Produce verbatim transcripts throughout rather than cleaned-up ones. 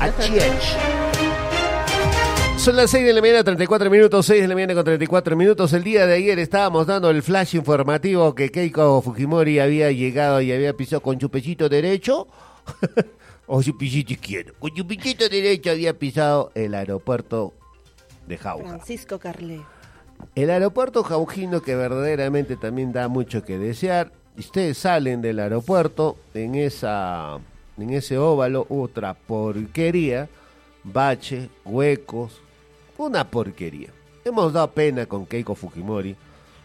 Achiech. Son las seis de la mañana, treinta y cuatro minutos, seis de la mañana con treinta y cuatro minutos. El día de ayer estábamos dando el flash informativo que Keiko Fujimori había llegado y había pisado con su pechito derecho, o su pechito izquierdo. Con su pechito derecho había pisado el aeropuerto de Jauja. Francisco Carle. El aeropuerto jaujino, que verdaderamente también da mucho que desear. Ustedes salen del aeropuerto, en esa, en ese óvalo, otra porquería, bache, huecos, una porquería. Hemos dado pena con Keiko Fujimori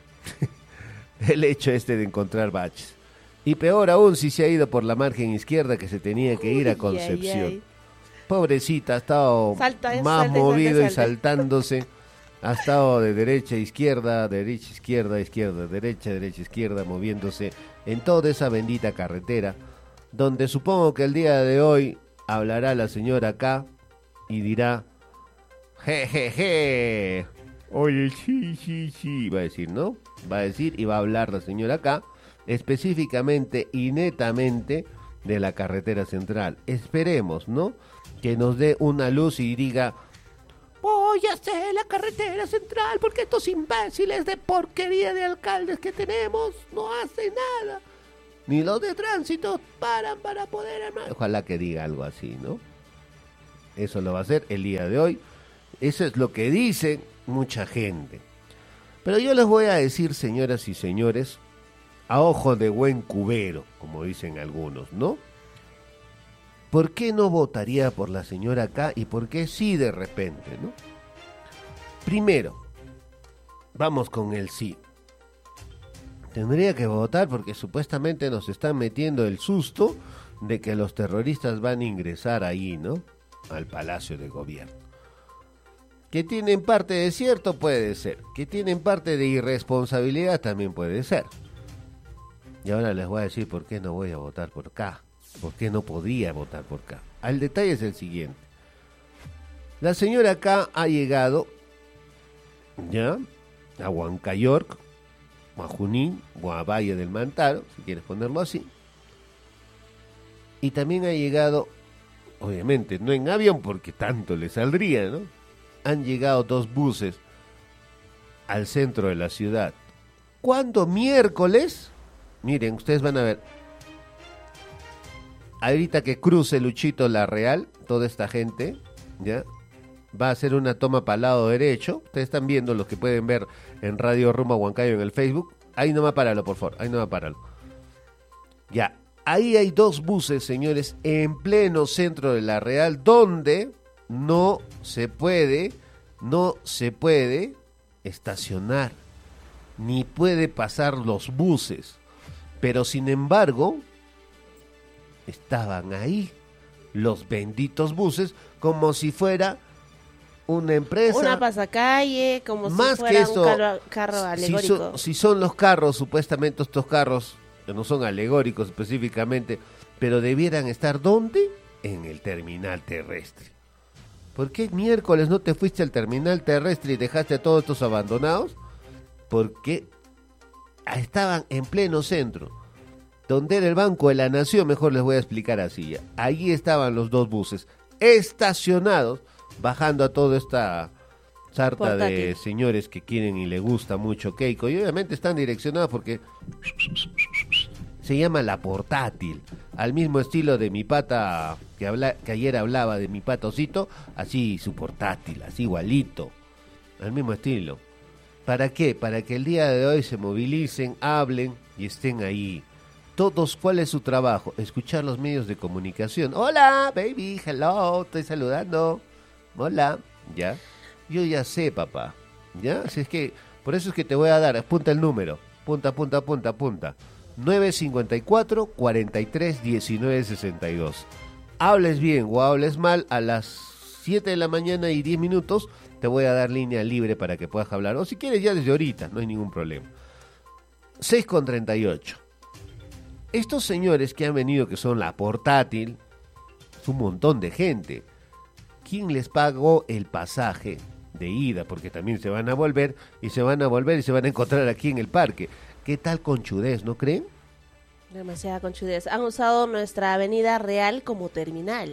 el hecho este de encontrar baches. Y peor aún si se ha ido por la margen izquierda, que se tenía que ir a Concepción. Ay, ay, ay. Pobrecita, ha estado Salta, más salta, movido salta, salta. y saltándose. Ha estado de derecha a izquierda, derecha, izquierda, izquierda, derecha, derecha, izquierda, moviéndose en toda esa bendita carretera, donde supongo que el día de hoy hablará la señora acá y dirá, je, je, je, oye, sí, sí, sí, va a decir, ¿no? Va a decir y va a hablar la señora acá, específicamente y netamente de la carretera central. Esperemos, ¿no? Que nos dé una luz y diga, voy a hacer la carretera central porque estos imbéciles de porquería de alcaldes que tenemos no hacen nada. Ni los de tránsito paran para poder armar. Ojalá que diga algo así, ¿no? Eso lo va a hacer el día de hoy. Eso es lo que dice mucha gente. Pero yo les voy a decir, señoras y señores, a ojo de buen cubero, como dicen algunos, ¿no? ¿Por qué no votaría por la señora acá y por qué sí de repente, ¿no? Primero, vamos con el sí. Tendría que votar porque supuestamente nos están metiendo el susto de que los terroristas van a ingresar ahí, ¿no? Al Palacio de Gobierno. Que tienen parte de cierto, puede ser. Que tienen parte de irresponsabilidad, también puede ser. Y ahora les voy a decir por qué no voy a votar por acá. ¿Por qué no podría votar por acá? El detalle es el siguiente. La señora acá ha llegado, ¿ya? A Huancayork, o a Junín, o a Valle del Mantaro, si quieres ponerlo así. Y también ha llegado, obviamente, no en avión, porque tanto le saldría, ¿no? Han llegado dos buses al centro de la ciudad. ¿Cuándo? Miércoles. Miren, ustedes van a ver. Ahorita que cruce Luchito La Real, toda esta gente, ¿ya? Va a hacer una toma para el lado derecho. Ustedes están viendo, los que pueden ver en Radio Rumba Huancayo en el Facebook. Ahí nomás páralo, por favor. Ahí nomás páralo. Ya. Ahí hay dos buses, señores, en pleno centro de La Real, donde no se puede, no se puede estacionar, ni puede pasar los buses. Pero sin embargo, estaban ahí los benditos buses como si fuera una empresa, una pasacalle, como más si fuera que eso, un carro, carro alegórico. Si son, si son los carros, supuestamente estos carros que no son alegóricos específicamente, pero debieran estar ¿dónde? En el terminal terrestre. ¿Por qué miércoles no te fuiste al terminal terrestre y dejaste a todos estos abandonados? Porque estaban en pleno centro. Donde era el Banco de la Nación, mejor les voy a explicar así ya. Allí estaban los dos buses estacionados, bajando a toda esta sarta Portátil. de señores que quieren y le gusta mucho Keiko. Y obviamente están direccionados porque se llama La Portátil. Al mismo estilo de mi pata, que, habla, que ayer hablaba de mi patocito, así su portátil, así igualito. Al mismo estilo. ¿Para qué? Para que el día de hoy se movilicen, hablen y estén ahí. Todos, ¿cuál es su trabajo? Escuchar los medios de comunicación. Hola, baby, hello, estoy saludando. Hola, ¿ya? Yo ya sé, papá, ¿ya? Así es que, por eso es que te voy a dar, apunta el número. Punta, punta, punta, punta. nueve cinco cuatro, cuarenta y tres, diecinueve sesenta y dos. Hables bien o hables mal, a las siete de la mañana y diez minutos te voy a dar línea libre para que puedas hablar. O si quieres ya desde ahorita, no hay ningún problema. seis con treinta y ocho. Estos señores que han venido, que son La Portátil, es un montón de gente. ¿Quién les pagó el pasaje de ida? Porque también se van a volver, y se van a volver y se van a encontrar aquí en el parque. ¿Qué tal conchudez, no creen? Demasiada conchudez. Han usado nuestra avenida Real como terminal.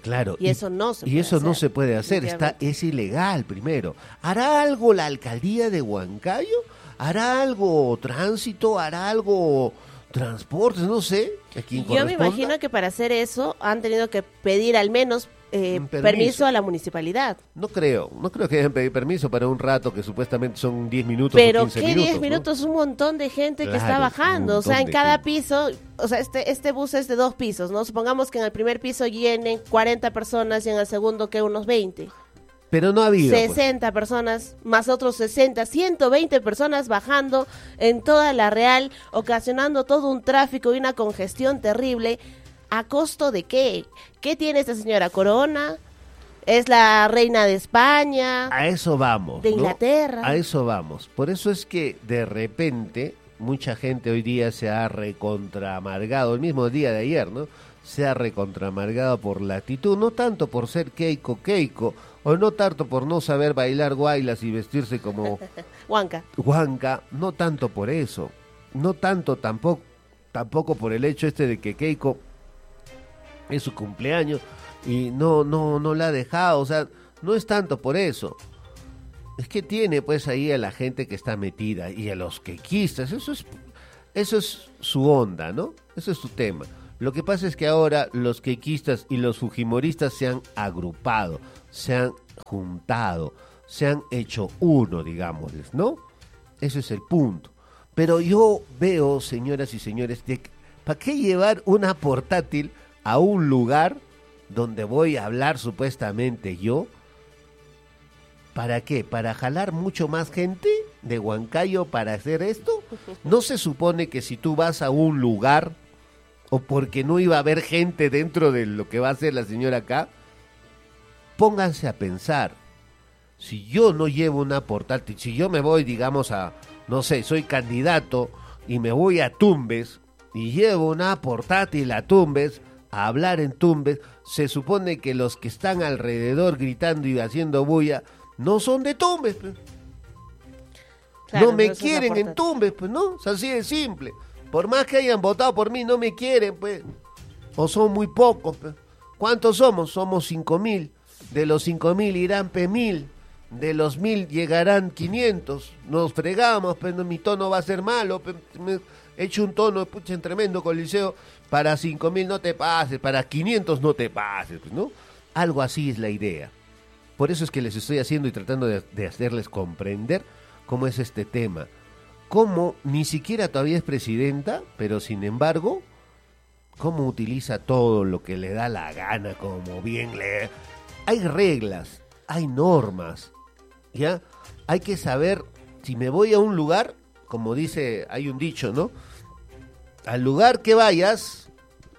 Claro. Y eso no se y puede eso no hacer, se puede hacer, está, es ilegal primero. ¿Hará algo la alcaldía de Huancayo? ¿Hará algo tránsito? ¿Hará algo transportes? No sé. ¿A quién Yo me corresponda? imagino que para hacer eso han tenido que pedir al menos eh, Un permiso. permiso. a la municipalidad. No creo, no creo que hayan pedido permiso para un rato que supuestamente son diez minutos Pero o quince ¿qué minutos. diez ¿no? minutos? Un montón de gente que está Claro, bajando. un O sea, montón en de cada gente. piso, o sea, este, este bus es de dos pisos, ¿no? Supongamos que en el primer piso llenen cuarenta personas y en el segundo que unos veinte. Pero no ha habido. pues. sesenta personas, más otros sesenta, ciento veinte personas bajando en toda la Real, ocasionando todo un tráfico y una congestión terrible. ¿A costo de qué? ¿Qué tiene esta señora? ¿Corona? ¿Es la reina de España? A eso vamos. De ¿no? Inglaterra. A eso vamos. Por eso es que de repente mucha gente hoy día se ha recontramargado, el mismo día de ayer, ¿no? Se ha recontramargado por la actitud, no tanto por ser Keiko Keiko, o no tanto por no saber bailar guaylas y vestirse como Huanca. Huanca, no tanto por eso, no tanto tampoco, tampoco por el hecho este de que Keiko es su cumpleaños y no, no, no la ha dejado, o sea, no es tanto por eso. Es que tiene pues ahí a la gente que está metida y a los quequistas, eso es, eso es su onda, ¿no? Eso es su tema. Lo que pasa es que ahora los quequistas y los fujimoristas se han agrupado, se han juntado, se han hecho uno, digámosles, ¿no? Ese es el punto. Pero yo veo, señoras y señores, de, ¿para qué llevar una portátil a un lugar donde voy a hablar supuestamente yo? ¿Para qué? ¿Para jalar mucho más gente de Huancayo para hacer esto? ¿No se supone que si tú vas a un lugar o porque no iba a haber gente dentro de lo que va a hacer la señora acá? Pónganse a pensar, si yo no llevo una portátil, si yo me voy, digamos, a, no sé, soy candidato y me voy a Tumbes y llevo una portátil a Tumbes, a hablar en Tumbes, se supone que los que están alrededor gritando y haciendo bulla no son de Tumbes, pues. Claro, No me entonces quieren aporta- en Tumbes, pues no, es así de simple. Por más que hayan votado por mí, no me quieren, pues. O son muy pocos, pues. ¿Cuántos somos? Somos cinco mil. De los cinco mil irán pe mil. De los mil llegarán quinientos. Nos fregamos, pues no, mi tono va a ser malo. Pues, me he hecho un tono, pucha, en tremendo coliseo. Para cinco mil no te pases, para quinientos no te pases, pues, ¿no? Algo así es la idea. Por eso es que les estoy haciendo y tratando de, de hacerles comprender cómo es este tema. Cómo ni siquiera todavía es presidenta, pero sin embargo, cómo utiliza todo lo que le da la gana, como bien le... Hay reglas, hay normas, ¿ya? Hay que saber, si me voy a un lugar, como dice, hay un dicho, ¿no? Al lugar que vayas,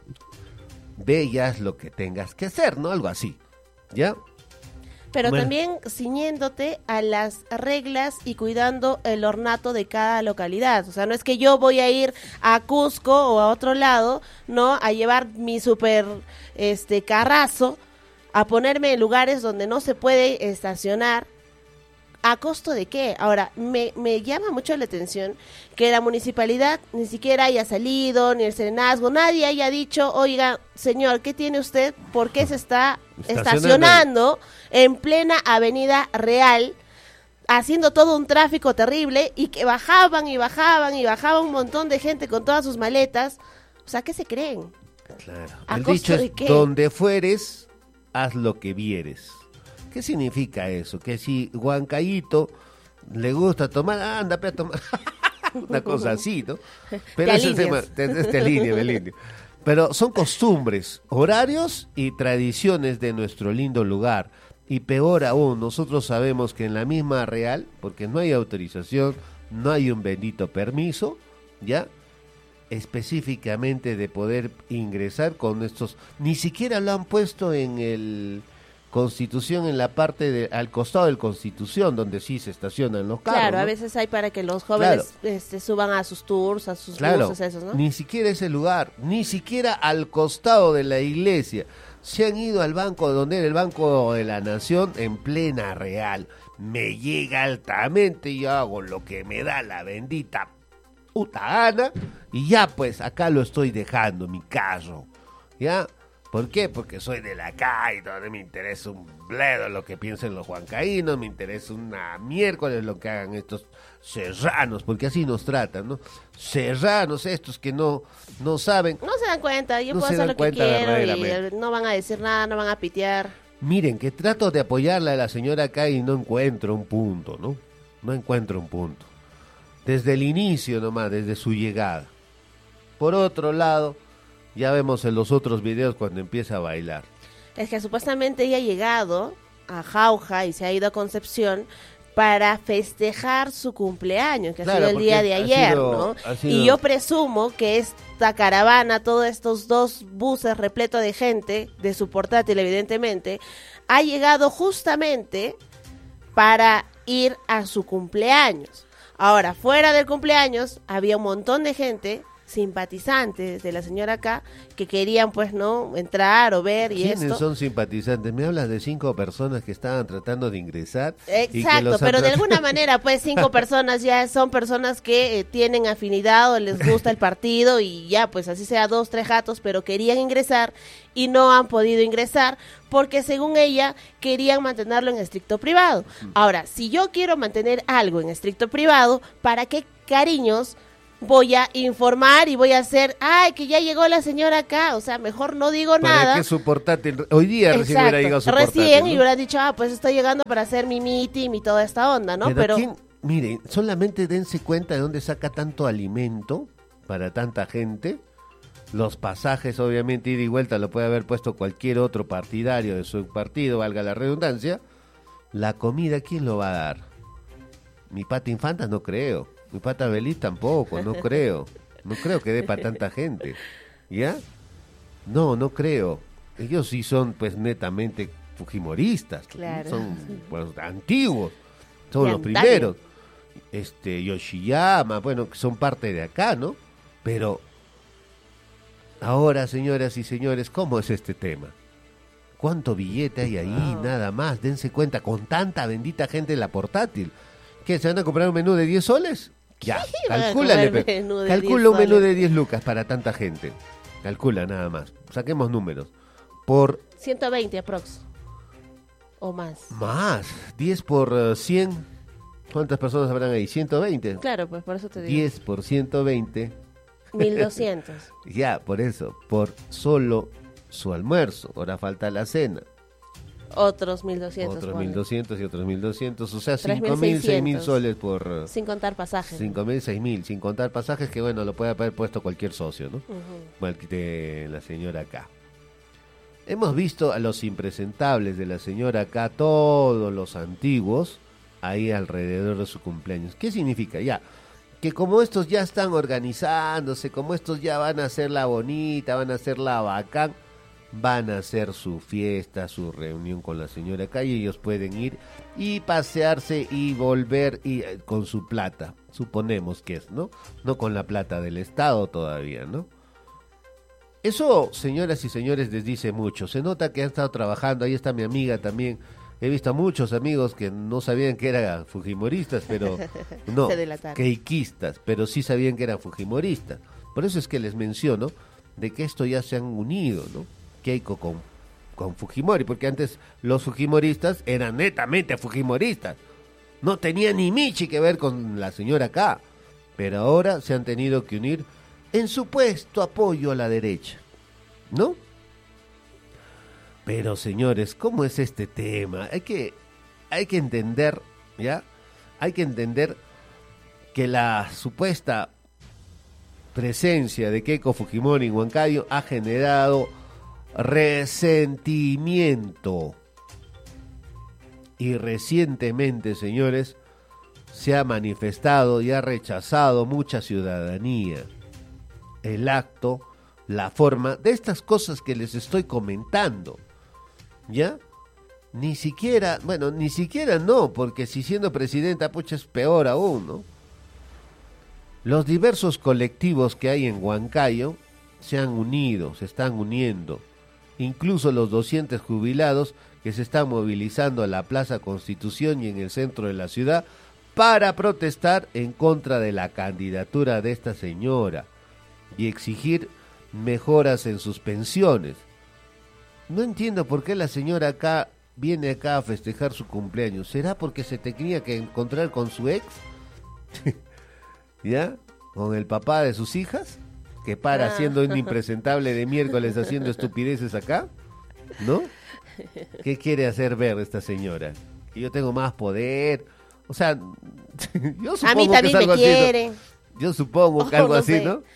ve y haz lo que tengas que hacer, ¿no? Algo así, ¿ya? Pero Bueno. también ciñéndote a las reglas y cuidando el ornato de cada localidad. O sea, no es que yo voy a ir a Cusco o a otro lado, ¿no? A llevar mi super este carrazo, a ponerme en lugares donde no se puede estacionar. ¿A costo de qué? Ahora, me, me llama mucho la atención que la municipalidad ni siquiera haya salido, ni el serenazgo, nadie haya dicho, oiga, señor, ¿qué tiene usted? ¿Por qué se está Estacionando. estacionando en plena avenida Real, haciendo todo un tráfico terrible y que bajaban y bajaban y bajaban un montón de gente con todas sus maletas? O sea, ¿qué se creen? Claro. ¿A El costo dicho de es, qué? donde fueres, haz lo que vieres. ¿Qué significa eso? Que si Huancayito le gusta tomar, anda, pe, a tomar. Una cosa así, ¿no? Pero Te ese tema, alineas. te, te alineo, me alineo. Pero son costumbres, horarios y tradiciones de nuestro lindo lugar. Y peor aún, nosotros sabemos que en la misma Real, porque no hay autorización, no hay un bendito permiso, ¿ya? Específicamente de poder ingresar con estos, ni siquiera lo han puesto en el Constitución, en la parte de, al costado del Constitución, donde sí se estacionan los carros. Claro, ¿no? a veces hay para que los jóvenes este, suban a sus tours, a sus Claro, buses, esos, ¿no? ni siquiera ese lugar, ni siquiera al costado de la iglesia. Se han ido al banco, donde era el Banco de la Nación, en plena Real. Me llega altamente y yo hago lo que me da la bendita puta gana, y ya pues acá lo estoy dejando, mi carro, ¿ya? ¿Por qué? Porque soy de la calle, no me interesa un bledo lo que piensen los huancaínos, me interesa una miércoles lo que hagan estos serranos, porque así nos tratan, ¿no? Serranos estos que no no saben. No se dan cuenta, yo No puedo se hacer dan lo que cuenta quiero y verdaderamente. no van a decir nada, no van a pitear. Miren, que trato de apoyarla a la señora acá y no encuentro un punto, ¿no? No encuentro un punto. Desde el inicio nomás, desde su llegada. Por otro lado, ya vemos en los otros videos cuando empieza a bailar. Es que supuestamente ella ha llegado a Jauja y se ha ido a Concepción para festejar su cumpleaños, que Claro, ha sido el día porque de ha ayer, sido- ¿no? ha sido- Y yo presumo que esta caravana, todos estos dos buses repletos de gente, de su portátil evidentemente, ha llegado justamente para ir a su cumpleaños. Ahora, fuera del cumpleaños, había un montón de gente, simpatizantes de la señora acá, que querían, pues, ¿no?, entrar o ver y ¿Quiénes esto. son simpatizantes? Me hablas de cinco personas que estaban tratando de ingresar. y que Exacto, los pero han de trat- alguna manera, pues, cinco personas ya son personas que eh, tienen afinidad o les gusta el partido y ya, pues, así sea dos, tres gatos, pero querían ingresar y no han podido ingresar porque, según ella, querían mantenerlo en estricto privado. Ahora, si yo quiero mantener algo en estricto privado, ¿para qué cariños voy a informar y voy a hacer, ay, que ya llegó la señora acá? O sea, mejor no digo ¿Para nada. qué su portátil? Hoy día recién hubiera llegado su Recién portátil, ¿no? y hubiera dicho, ah, pues estoy llegando para hacer mi meeting y toda esta onda, ¿no? Pero, ¿quién? Miren, solamente dense cuenta de dónde saca tanto alimento para tanta gente. Los pasajes, obviamente, ida y vuelta lo puede haber puesto cualquier otro partidario de su partido, valga la redundancia. La comida, ¿quién lo va a dar? Mi pata Infanta no creo. Mi pata Belis tampoco, no creo. No creo que dé para tanta gente. ¿Ya? No, no creo. Ellos sí son, pues, netamente fujimoristas. Claro. Son, pues, antiguos. Son De los antaño. primeros. Este, Yoshiyama, bueno, que son parte de acá, ¿no? Pero ahora, señoras y señores, ¿cómo es este tema? ¿Cuánto billete hay ahí? Nada más. Dense cuenta, con tanta bendita gente en la portátil. ¿Qué, se van a comprar un menú de diez soles? Ya, van a calcúlale. comer pe. menú de Calcula diez un menú soles? de diez lucas para tanta gente. Calcula nada más. Saquemos números. Por ciento veinte aprox. O más. más, diez por eh, cien. ¿Cuántas personas habrán ahí? ciento veinte. Claro, pues por eso te digo. diez por ciento veinte. mil doscientos. Ya, por eso. Por solo su almuerzo. Ahora falta la cena. Otros mil doscientos. Otros ponle. mil doscientos y otros mil doscientos. O sea, tres mil cinco mil, seis mil seiscientos. soles por... eh, Sin contar pasajes. cinco mil, seis mil, sin contar pasajes que, bueno, lo puede haber puesto cualquier socio, ¿no? Ujú. Bueno, el que de la señora acá. Hemos visto a los impresentables de la señora acá, todos los antiguos, ahí alrededor de su cumpleaños. ¿Qué significa? Ya, que como estos ya están organizándose, como estos ya van a hacer la bonita, van a hacer la bacán, van a hacer su fiesta, su reunión con la señora acá y ellos pueden ir y pasearse y volver y eh, con su plata, suponemos que es, ¿no? No con la plata del Estado todavía, ¿no? Eso, señoras y señores, les dice mucho. Se nota que han estado trabajando. Ahí está mi amiga también. He visto a muchos amigos que no sabían que eran fujimoristas, pero no, Se delataron. keikistas, pero sí sabían que eran fujimoristas. Por eso es que les menciono de que esto ya se han unido, ¿no? Keiko con, con Fujimori, porque antes los fujimoristas eran netamente fujimoristas. No tenía ni michi que ver con la señora acá. Pero ahora se han tenido que unir en supuesto apoyo a la derecha, ¿no? Pero señores, ¿cómo es este tema? Hay que, hay que entender, ¿ya? Hay que entender que la supuesta presencia de Keiko Fujimori en Huancayo ha generado resentimiento. Y recientemente, señores, se ha manifestado y ha rechazado mucha ciudadanía el acto, la forma de estas cosas que les estoy comentando, ¿ya? Ni siquiera, bueno, ni siquiera no, porque si siendo presidenta, pucha, es peor aún, ¿no? Los diversos colectivos que hay en Huancayo se han unido, se están uniendo, incluso los doscientos jubilados que se están movilizando a la Plaza Constitución y en el centro de la ciudad para protestar en contra de la candidatura de esta señora y exigir mejoras en sus pensiones. no entiendo por qué la señora acá viene acá a festejar su cumpleaños. ¿Será porque se tenía que encontrar con su ex? ¿Ya? ¿Con el papá de sus hijas? Que para Ah. siendo un impresentable de miércoles haciendo estupideces acá, ¿no? ¿Qué quiere hacer ver esta señora? Que yo tengo más poder. O sea, yo supongo A mí que también es me algo así, ¿no? quiere. Yo supongo que Oh, algo no así, sé. ¿no?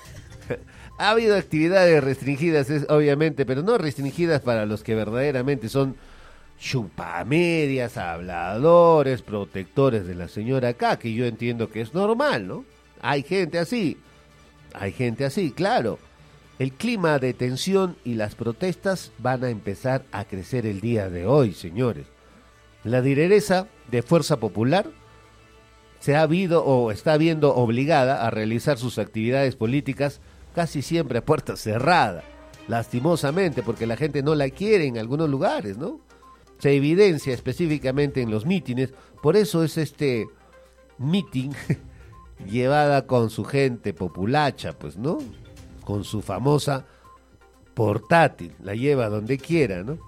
Ha habido actividades restringidas, es, obviamente, pero no restringidas para los que verdaderamente son chupamedias, habladores, protectores de la señora acá, que yo entiendo que es normal, ¿no? Hay gente así, hay gente así, claro. El clima de tensión y las protestas van a empezar a crecer el día de hoy, señores. La lideresa de Fuerza Popular se ha visto o está viendo obligada a realizar sus actividades políticas casi siempre a puerta cerrada, lastimosamente, porque la gente no la quiere en algunos lugares, ¿no? Se evidencia específicamente en los mítines, por eso es este meeting llevada con su gente populacha, pues, ¿no? Con su famosa portátil, la lleva donde quiera, ¿no?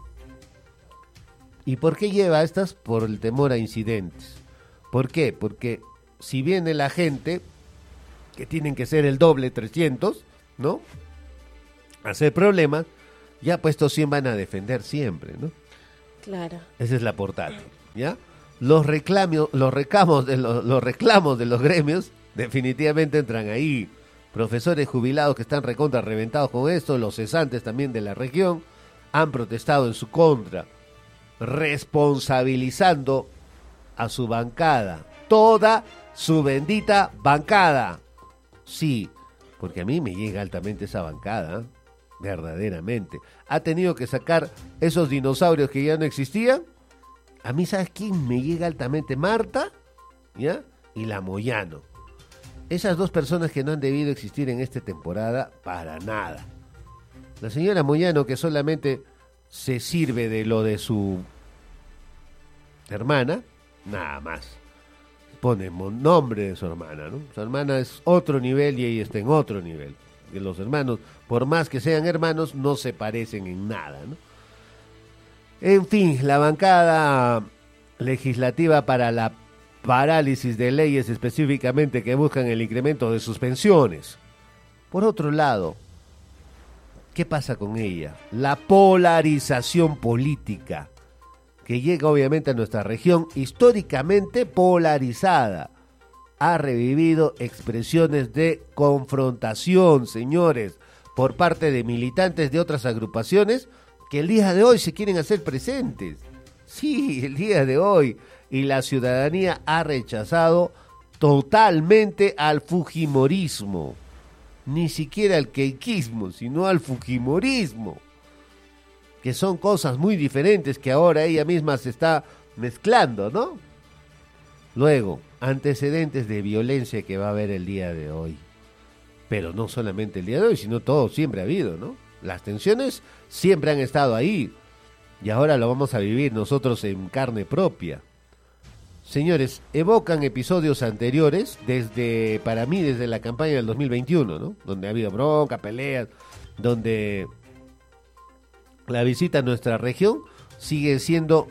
¿Y por qué lleva estas? Por el temor a incidentes. ¿Por qué? Porque si viene la gente, que tienen que ser el doble, trescientos, ¿no? Hacer problemas, ya pues estos cien van a defender siempre, ¿no? Claro. Esa es la portátil, ¿ya? Los reclamos, los reclamos de los, los reclamos de los gremios definitivamente entran ahí. Profesores jubilados que están recontra reventados con esto, los cesantes también de la región, han protestado en su contra, responsabilizando a su bancada, toda su bendita bancada. Sí, porque a mí me llega altamente esa bancada, ¿eh? Verdaderamente. Ha tenido que sacar esos dinosaurios que ya no existían. A mí, ¿sabes quién me llega altamente? Marta, ¿ya? Y la Moyano. Esas dos personas que no han debido existir en esta temporada para nada. La señora Moyano, que solamente se sirve de lo de su hermana, nada más. Pone nombre de su hermana, ¿no? Su hermana es otro nivel y ella está en otro nivel. Que los hermanos, por más que sean hermanos, no se parecen en nada, ¿no? En fin, la bancada legislativa para la parálisis de leyes específicamente que buscan el incremento de sus pensiones. Por otro lado, ¿qué pasa con ella? La polarización política que llega obviamente a nuestra región históricamente polarizada. Ha revivido expresiones de confrontación, señores, por parte de militantes de otras agrupaciones que el día de hoy se quieren hacer presentes. Sí, el día de hoy. Y la ciudadanía ha rechazado totalmente al fujimorismo. Ni siquiera al keikismo, sino al fujimorismo. Que son cosas muy diferentes que ahora ella misma se está mezclando, ¿no? Luego, antecedentes de violencia que va a haber el día de hoy. Pero no solamente el día de hoy, sino todo siempre ha habido, ¿no? Las tensiones siempre han estado ahí. Y ahora lo vamos a vivir nosotros en carne propia. Señores, evocan episodios anteriores, desde, para mí, desde la campaña del dos mil veintiuno, ¿no? Donde ha habido bronca, peleas, donde la visita a nuestra región sigue siendo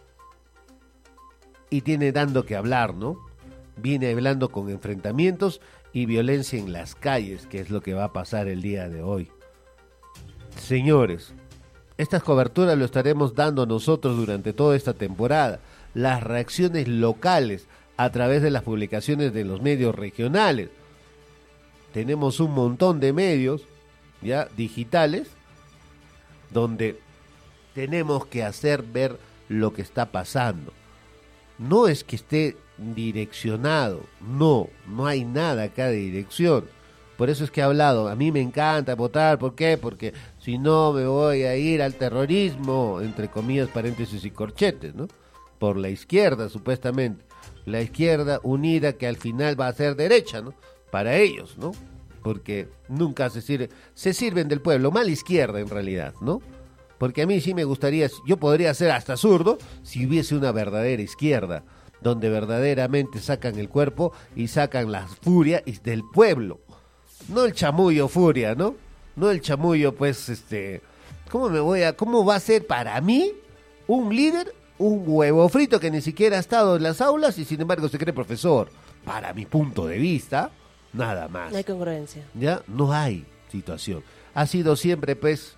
y tiene dando que hablar, ¿no? Viene hablando con enfrentamientos y violencia en las calles, que es lo que va a pasar el día de hoy. Señores, estas coberturas lo estaremos dando nosotros durante toda esta temporada. Las reacciones locales a través de las publicaciones de los medios regionales. Tenemos un montón de medios ya digitales donde tenemos que hacer ver lo que está pasando. No es que esté direccionado, no, no hay nada acá de dirección. Por eso es que he hablado, a mí me encanta votar, ¿por qué? Porque si no me voy a ir al terrorismo, entre comillas, paréntesis y corchetes, ¿no? Por la izquierda, supuestamente. La izquierda unida que al final va a ser derecha, ¿no? Para ellos, ¿no? Porque nunca se sirve, se sirven del pueblo, mal izquierda en realidad, ¿no? Porque a mí sí me gustaría, yo podría ser hasta zurdo si hubiese una verdadera izquierda, donde verdaderamente sacan el cuerpo y sacan la furia del pueblo. No el chamullo furia, ¿no? No el chamullo, pues, este, ¿Cómo me voy a, cómo va a ser para mí un líder, un huevo frito que ni siquiera ha estado en las aulas y sin embargo se cree profesor? Para mi punto de vista, nada más. No hay congruencia. Ya no hay situación. Ha sido siempre, pues,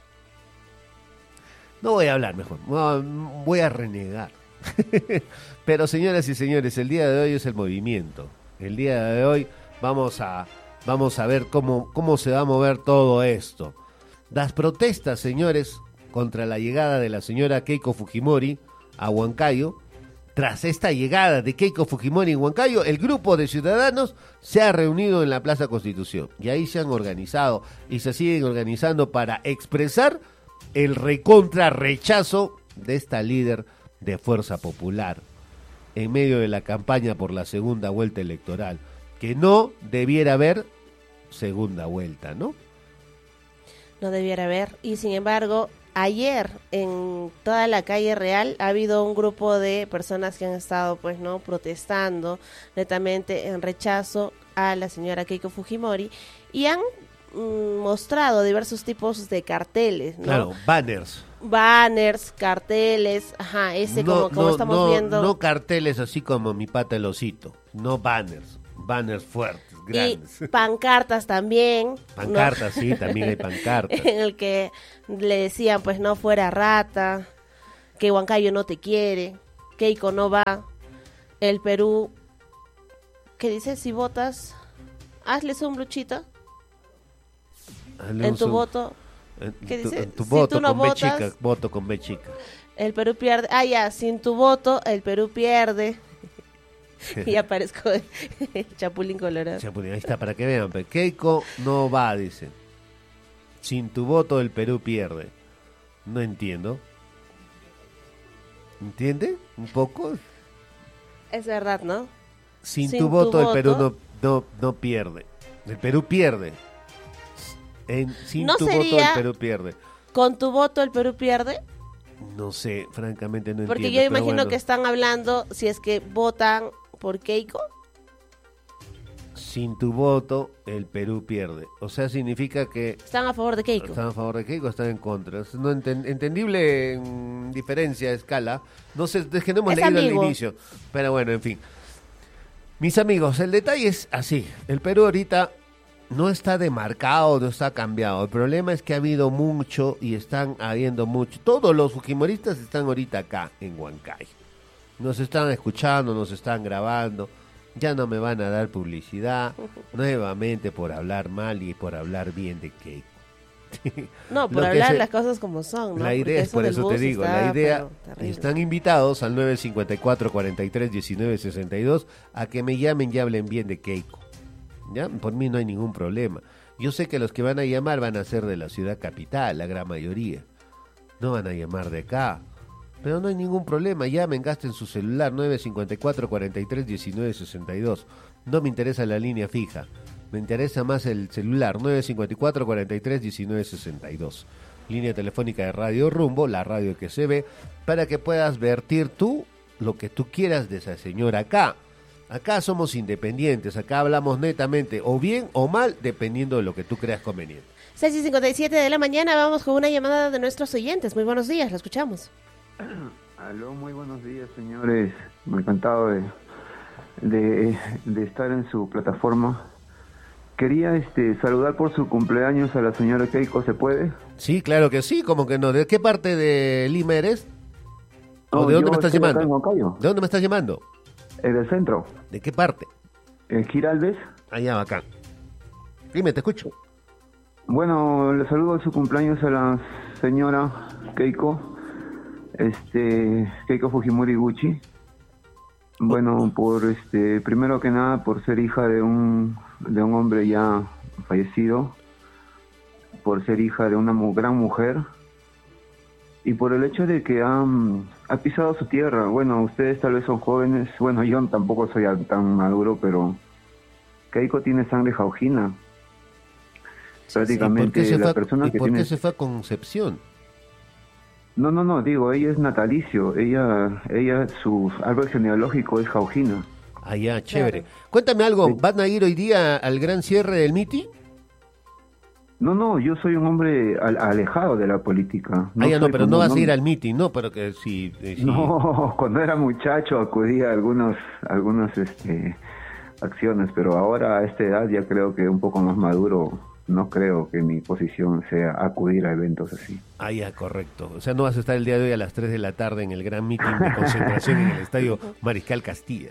no voy a hablar mejor, no, voy a renegar. Pero señoras y señores, el día de hoy es el movimiento. El día de hoy vamos a vamos a ver cómo cómo se va a mover todo esto. Las protestas, señores, contra la llegada de la señora Keiko Fujimori a Huancayo. Tras esta llegada de Keiko Fujimori en Huancayo, el grupo de ciudadanos se ha reunido en la Plaza Constitución y ahí se han organizado y se siguen organizando para expresar el recontra rechazo de esta líder de Fuerza Popular en medio de la campaña por la segunda vuelta electoral, que no debiera haber segunda vuelta, ¿no? No debiera haber, y sin embargo, ayer en toda la calle Real ha habido un grupo de personas que han estado, pues, no, protestando netamente en rechazo a la señora Keiko Fujimori y han mm, mostrado diversos tipos de carteles, ¿no? Claro, banners. Banners, carteles, ajá, ese No, como, como no, estamos no, viendo. no carteles así como mi pata el osito, no banners, banners fuertes, grandes. Y pancartas también. Pancartas, ¿no? sí, también hay pancartas. En el que le decían, pues, no fuera rata, que Huancayo no te quiere, Keiko no va, el Perú, que dice, si votas, hazle un luchita Hazle en un tu zoom. voto. En ¿Qué tu, dice? en tu Si voto tú no con B votas- chica, voto con B chica. El Perú pierde, ah ya, sin tu voto, el Perú pierde. Y aparezco el Chapulín Colorado. Chapulín, ahí está, para que vean. Pe. Keiko no va, dice. Sin tu voto el Perú pierde. No entiendo. ¿Entiende? Un poco. Es verdad, ¿no? Sin, Sin tu tu voto el Perú voto. no, no, no pierde. El Perú pierde. En, sin ¿No tu voto sería- el Perú pierde. Con tu voto el Perú pierde. No sé, francamente no Porque entiendo. yo pero imagino bueno. que están hablando si es que votan por Keiko. Sin tu voto, el Perú pierde. O sea, significa que Están a favor de Keiko. están a favor de Keiko o están en contra. Es no enten- entendible en diferencia, escala. No sé, es que no hemos Es leído ambiguo. el inicio. Pero bueno, en fin. Mis amigos, el detalle es así. El Perú ahorita no está demarcado, no está cambiado. El problema es que ha habido mucho y están habiendo mucho. Todos los fujimoristas están ahorita acá, en Huancayo. Nos están escuchando, nos están grabando. Ya no me van a dar publicidad nuevamente por hablar mal y por hablar bien de Keiko. No, por Lo que hablar se- las cosas como son, ¿no? La idea Porque es, por del eso te bus digo, está, la idea, pero terrible. están invitados al nueve cinco cuatro, cuarenta y tres, diecinueve sesenta y dos a que me llamen y hablen bien de Keiko. ¿Ya? Por mí no hay ningún problema. Yo sé que los que van a llamar van a ser de la ciudad capital, la gran mayoría. No van a llamar de acá. Pero no hay ningún problema, llamen, gasten su celular nueve cinco cuatro, cuarenta y tres, diecinueve sesenta y dos. No me interesa la línea fija, me interesa más el celular nueve cinco cuatro, cuarenta y tres, diecinueve sesenta y dos. Línea telefónica de Radio Rumbo, la radio que se ve, para que puedas vertir tú lo que tú quieras de esa señora acá. Acá somos independientes, acá hablamos netamente, o bien o mal, dependiendo de lo que tú creas conveniente. seis y cincuenta y siete de la mañana, vamos con una llamada de nuestros oyentes. Muy buenos días, la escuchamos. Aló, muy buenos días, señores. Muy encantado de, de, de estar en su plataforma. Quería este saludar por su cumpleaños a la señora Keiko, ¿se puede? Sí, claro que sí, como que no. ¿De qué parte de Lima eres? ¿O No, de dónde yo me estás estoy acá llamando? en Huancayo, ¿De dónde me estás llamando? en el centro. ¿De qué parte? En Giraldes. Allá, acá. Dime, te escucho. Bueno, le saludo en su cumpleaños a la señora Keiko, este, Keiko Fujimori Gucci. Bueno, por este, primero que nada, por ser hija de un, de un hombre ya fallecido, por ser hija de una mu- gran mujer, y por el hecho de que ha, ha pisado su tierra. Bueno, ustedes tal vez son jóvenes, bueno, yo tampoco soy a- tan maduro, pero Keiko tiene sangre jaujina. ¿Y por Prácticamente qué se la fue, persona y que por tiene... qué se fue a Concepción? No, no, no, digo, ella es natalicio, ella, ella, su árbol genealógico es jaujina. Allá, chévere. Claro. Cuéntame algo, Sí. ¿van a ir hoy día al gran cierre del M I T I? No, no, yo soy un hombre al, alejado de la política. No ah, ya no, pero no vas no, a ir al meeting, ¿no? Pero que si, si... No, cuando era muchacho acudía a algunos, algunas este, acciones, pero ahora a esta edad ya creo que un poco más maduro, no creo que mi posición sea acudir a eventos así. Ah, ya, correcto. O sea, no vas a estar el día de hoy a las tres de la tarde en el gran meeting de concentración en el Estadio Mariscal Castilla.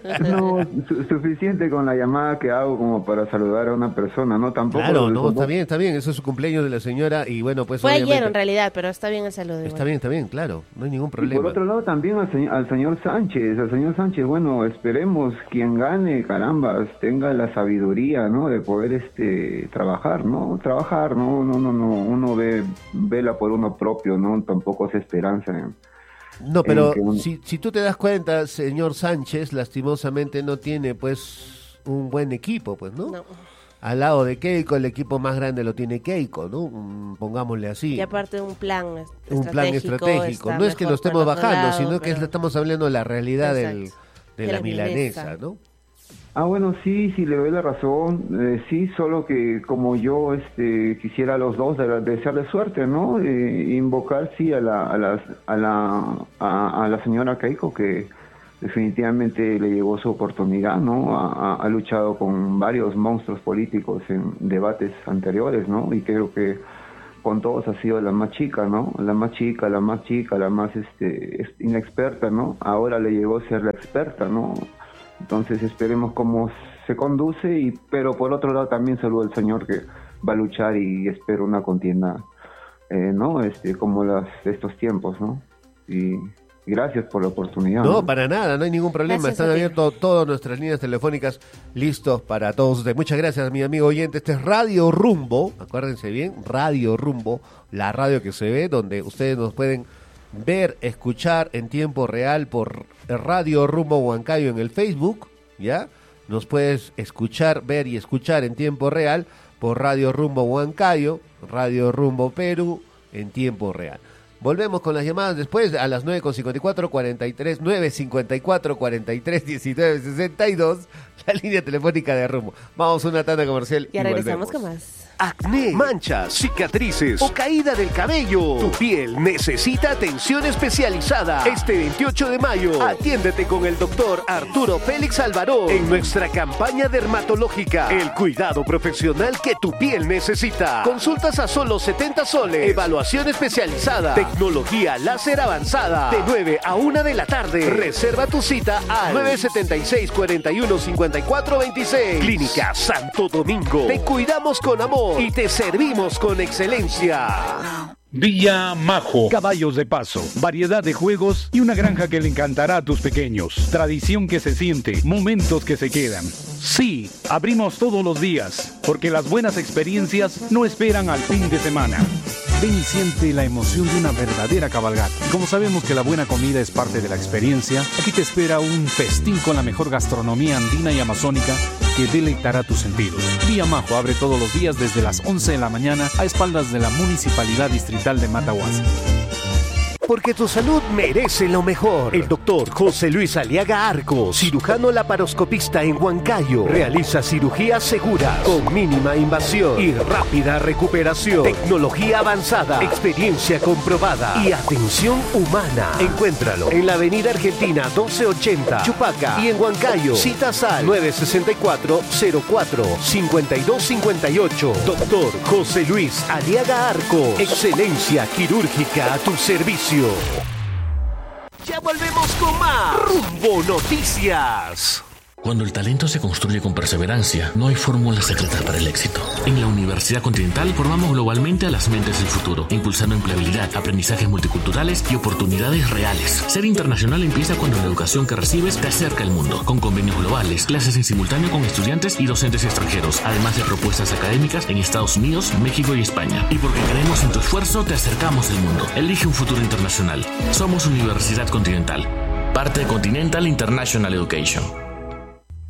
No, su- suficiente con la llamada que hago como para saludar a una persona, ¿no? Tampoco... Claro, no, como... está bien, está bien. Eso es su cumpleaños de la señora y bueno, pues Fue obviamente... ayer en realidad, pero está bien el saludo. Está igual. bien, está bien, claro. No hay ningún Y problema. por otro lado también al, señor, al señor Sánchez, al señor Sánchez, bueno, esperemos quien gane, carambas, tenga la sabiduría, ¿no? De poder este trabajar, ¿no? Trabajar, ¿no? No, no, no, uno ve, vela por uno propio, ¿no? Tampoco hace esperanza en... No, pero que un- si, si tú te das cuenta, señor Sánchez, lastimosamente no tiene, pues, un buen equipo, pues, ¿no? No. Al lado de Keiko, el equipo más grande lo tiene Keiko, ¿no? Mm, Pongámosle así. Y aparte un plan estratégico. Un plan estratégico. No es que lo está estemos mejor por el bajando, otro sino lado, que pero- estamos hablando de la realidad del, Exacto. de, De la la milanesa, milanesa. ¿no? Ah, bueno, sí, sí, le doy la razón. Eh, sí, solo que como yo este, quisiera a los dos de- desearle suerte, ¿no? Eh, invocar, sí, a la, a, las- a, la, a, a la señora Keiko, que definitivamente le llegó su oportunidad, ¿no? Ha, ha- ha luchado con varios monstruos políticos en debates anteriores, ¿no? Y creo que con todos ha sido la más chica, ¿no? La más chica, la más chica, la más este, es- inexperta, ¿no? Ahora le llegó a ser la experta, ¿no? Entonces esperemos cómo se conduce, y pero por otro lado también saludo al señor que va a luchar y espero una contienda, eh, ¿no? Este, como las de estos tiempos, ¿no? Y gracias por la oportunidad. No, para nada, no hay ningún problema. Gracias Están a ti. abiertas todas nuestras líneas telefónicas listos para todos ustedes. Muchas gracias, mi amigo oyente. Este es Radio Rumbo, acuérdense bien, Radio Rumbo, la radio que se ve, donde ustedes nos pueden ver, escuchar en tiempo real por Radio Rumbo Huancayo en el Facebook, ¿ya? Nos puedes escuchar, ver y escuchar en tiempo real por Radio Rumbo Huancayo, Radio Rumbo Perú en tiempo real. Volvemos con las llamadas después a las nueve con cincuenta y cuatro, cuarenta y tres, nueve cincuenta y cuatro, cuarenta y tres, diecinueve, sesenta y dos, la línea telefónica de Rumbo. Vamos a una tanda comercial y, Ya regresamos volvemos. con más. Acné, manchas, cicatrices o caída del cabello. Tu piel necesita atención especializada. Este veintiocho de mayo, atiéndete con el doctor Arturo Félix Alvaró en nuestra campaña dermatológica. El cuidado profesional que tu piel necesita. Consultas a solo setenta soles. Evaluación especializada. Tecnología láser avanzada. De nueve a una de la tarde. Reserva tu cita al nueve setenta y seis, cuarenta y uno, cincuenta y cuatro veintiséis. Clínica Santo Domingo. Te cuidamos con amor y te servimos con excelencia. Villa Majo. Caballos de paso, variedad de juegos y una granja que le encantará a tus pequeños. Tradición que se siente, momentos que se quedan. Sí, abrimos todos los días, porque las buenas experiencias no esperan al fin de semana. Ven y siente la emoción de una verdadera cabalgata. Y como sabemos que la buena comida es parte de la experiencia, aquí te espera un festín con la mejor gastronomía andina y amazónica que deleitará tus sentidos. Villa Majo abre todos los días desde las once de la mañana a espaldas de la Municipalidad Distrital de Matahuasi. Porque tu salud merece lo mejor. El doctor José Luis Aliaga Arcos, cirujano laparoscopista en Huancayo, realiza cirugías seguras, con mínima invasión y rápida recuperación. Tecnología avanzada, experiencia comprobada y atención humana. Encuéntralo en la avenida Argentina doce ochenta, Chupaca, y en Huancayo. Citas al nueve sesenta y cuatro, cero cuatro, cincuenta y dos cincuenta y ocho. Doctor José Luis Aliaga Arcos. Excelencia quirúrgica a tu servicio. Ya volvemos con más Rumbo Noticias. Cuando el talento se construye con perseverancia, no hay fórmula secreta para el éxito. En la Universidad Continental formamos globalmente a las mentes del futuro, impulsando empleabilidad, aprendizajes multiculturales y oportunidades reales. Ser internacional empieza cuando la educación que recibes te acerca al mundo, con convenios globales, clases en simultáneo con estudiantes y docentes extranjeros, además de propuestas académicas en Estados Unidos, México y España. Y porque creemos en tu esfuerzo, te acercamos al mundo. Elige un futuro internacional. Somos Universidad Continental, parte de Continental International Education.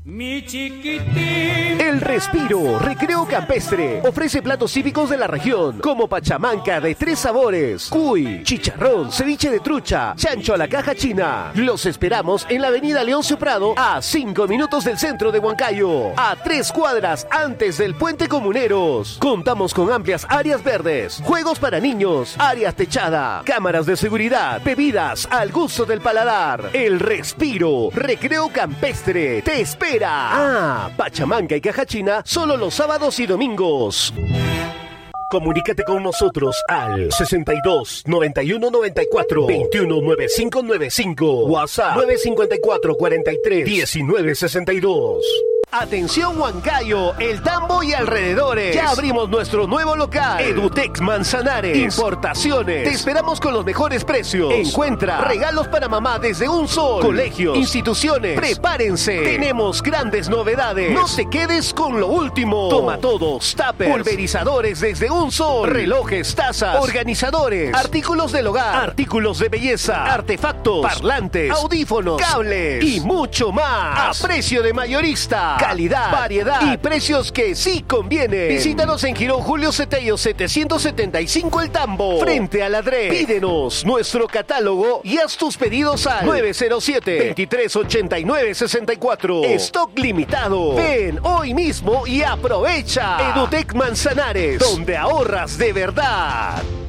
Mi chiquitín. El Respiro, recreo campestre. Ofrece platos típicos de la región, como pachamanca de tres sabores, cuy, chicharrón, ceviche de trucha, chancho a la caja china. Los esperamos en la avenida Leoncio Prado, a cinco minutos del centro de Huancayo, a tres cuadras antes del Puente Comuneros. Contamos con amplias áreas verdes, juegos para niños, áreas techada, cámaras de seguridad, bebidas al gusto del paladar. El Respiro, recreo campestre, te espera. Ah, pachamanca y caja china solo los sábados y domingos. Comunícate con nosotros al sesenta y dos, noventa y uno, noventa y cuatro, veintiuno, noventa y cinco noventa y cinco. WhatsApp nueve cinco cuatro, cuarenta y tres, diecinueve sesenta y dos. Atención Huancayo, El Tambo y alrededores. Ya abrimos nuestro nuevo local, Edutex Manzanares. Importaciones. Te esperamos con los mejores precios. Encuentra regalos para mamá desde un sol. Colegios, instituciones. Prepárense. Tenemos grandes novedades. No te quedes con lo último. Toma todos, tuppers, pulverizadores desde un sol. Relojes, tazas, organizadores, artículos del hogar, artículos de belleza, artefactos, parlantes, audífonos, cables y mucho más. A precio de mayorista. Calidad, variedad y precios que sí convienen. Visítanos en Girón Julio Cetello setecientos setenta y cinco El Tambo, frente a la D R E. Pídenos nuestro catálogo y haz tus pedidos al nueve cero siete, veintitrés ochenta y nueve sesenta y cuatro. Stock limitado. Ven hoy mismo y aprovecha. Edutex Manzanares, donde ahorras de verdad.